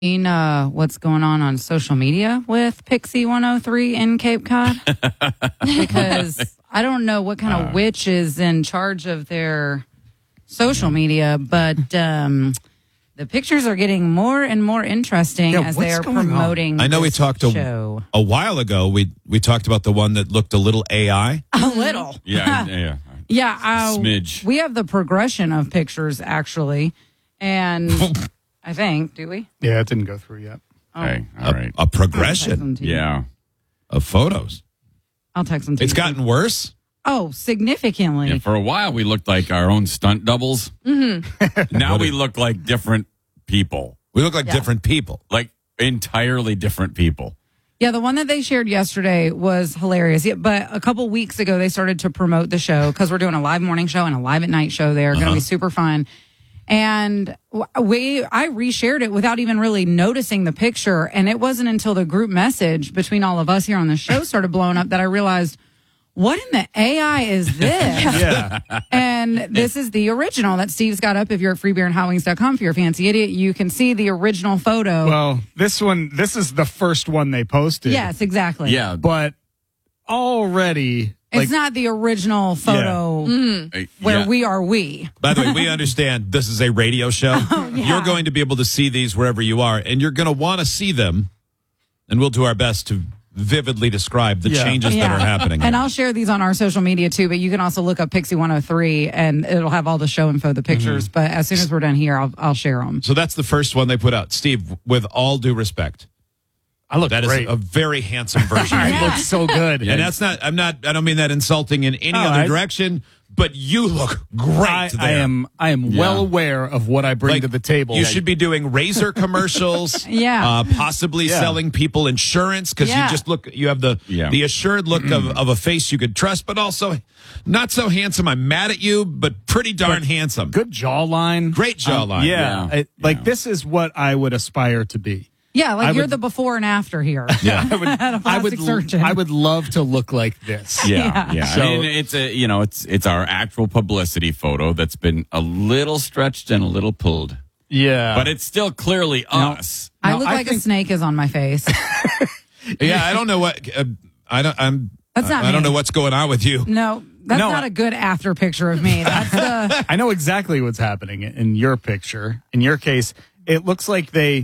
What's going on social media with Pixie 103 in Cape Cod? Because I don't know what kind of witch is in charge of their social media, but the pictures are getting more and more interesting as they are promoting. I know we talked show. a while ago. We talked about the one that looked a little AI. A little. Yeah. Smidge. We have the progression of pictures, actually. And I think, do we? Yeah, it didn't go through yet. Okay, all right. A progression Yeah. of photos. I'll text them to you. It's gotten worse. Oh, significantly. Yeah, for a while, we looked like our own stunt doubles. Mm-hmm. Now we look like different people, We look like different people. like entirely different people. Yeah, the one that they shared yesterday was hilarious. Yeah, but a couple weeks ago, they started to promote the show because we're doing a live morning show and a live at night show there. Going to be super fun. And I reshared it without even really noticing the picture. And it wasn't until the group message between all of us here on the show started blowing up that I realized, what in the AI is this? Yeah. And this is the original that Steve's got up. If you're at freebeerandhotwings.com, if you're a fancy idiot, you can see the original photo. Well, this is the first one they posted. Yes, exactly. Yeah. But already, It's not the original photo where we are we. By the way, we understand this is a radio show. You're going to be able to see these wherever you are, and you're going to want to see them, and we'll do our best to vividly describe the changes that are happening. And I'll share these on our social media too, but you can also look up Pixie 103 and it'll have all the show info, the pictures. But as soon as we're done here, I'll share them. So that's the first one they put out. Steve, with all due respect, I look that great. is a very handsome version. I look so good. And that's not, I don't mean that insulting in any other direction, but you look great there. I am well aware of what I bring to the table. You should be doing razor commercials. Possibly selling people insurance because you just look, you have the assured look of a face you could trust, but also not so handsome. I'm mad at you, but pretty darn handsome. Good jawline. Great jawline. This is what I would aspire to be. Yeah, like you're the before and after here. Yeah. I would love to look like this. Yeah. So, I mean, it's our actual publicity photo that's been a little stretched and a little pulled. Yeah. But it's still clearly us. I look like a snake is on my face. Yeah, I don't know what I don't know what's going on with you. No, that's not a good after picture of me. That's the I know exactly what's happening in your picture. In your case, it looks like they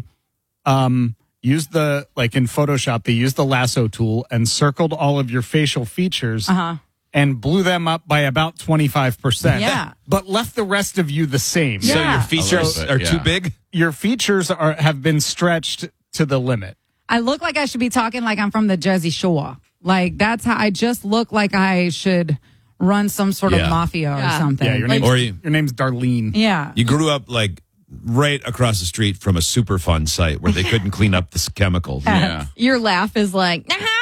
used in Photoshop, they used the lasso tool and circled all of your facial features and blew them up by about 25%. Yeah. But left the rest of you the same. Yeah. So your features are too big? Your features have been stretched to the limit. I look like I should be talking like I'm from the Jersey Shore. Like that's how I just look like I should run some sort of mafia or something. Yeah, your name's Darlene. Yeah. You grew up like right across the street from a Superfund site where they couldn't clean up the chemicals. Yeah. Your laugh is like,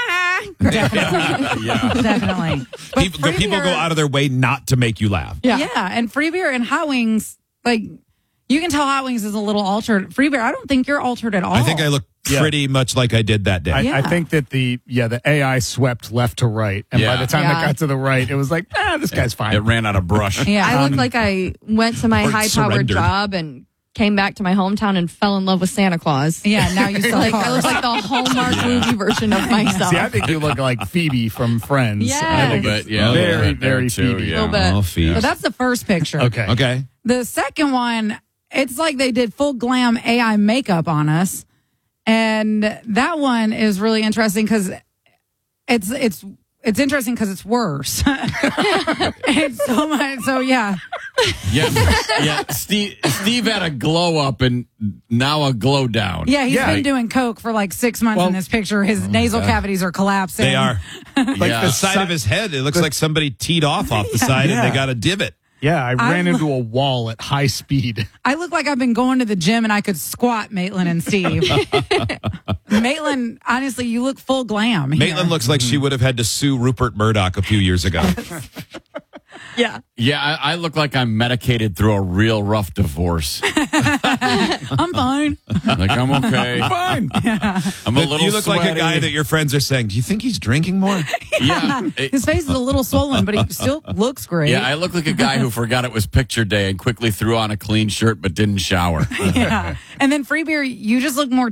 Definitely. But People go out of their way not to make you laugh. Yeah. And Free Beer and Hot Wings, like, you can tell Hot Wings is a little altered. Free Beer, I don't think you're altered at all. I think I look pretty much like I did that day. I think that the AI swept left to right. And by the time it got to the right, it was like, this guy's fine. It ran out of brush. Yeah. I look like I went to my high-powered surrendered. job and came back to my hometown and fell in love with Santa Claus. Yeah, now you sell I cars. look like the Hallmark movie version of myself. See, I think you look like Phoebe from Friends. Yes. I think But it's yeah, very, right there very too, Phoebe. yeah. Little bit. Oh, Phoebe. So that's the first picture. Okay. The second one, it's like they did full glam AI makeup on us. And that one is really interesting because it's interesting because it's worse. It's so much. So yeah. Steve had a glow up and now a glow down. Yeah, he's been doing coke for like 6 months in this picture. His nasal cavities are collapsing. They are. Like the side of his head, it looks like somebody teed off the side and they got a divot. Yeah, I ran into a wall at high speed. I look like I've been going to the gym and I could squat, Maitland and Steve. Maitland, honestly, you look full glam here. Maitland looks like she would have had to sue Rupert Murdoch a few years ago. Yeah. Yeah, I look like I'm medicated through a real rough divorce. I'm fine. Like, I'm okay. Fine. I'm a little You look like a sweaty. guy that your friends are saying, do you think he's drinking more? Yeah. His face is a little swollen, but he still looks great. Yeah, I look like a guy who forgot it was picture day and quickly threw on a clean shirt but didn't shower. Yeah. And then Free Beer, you just look more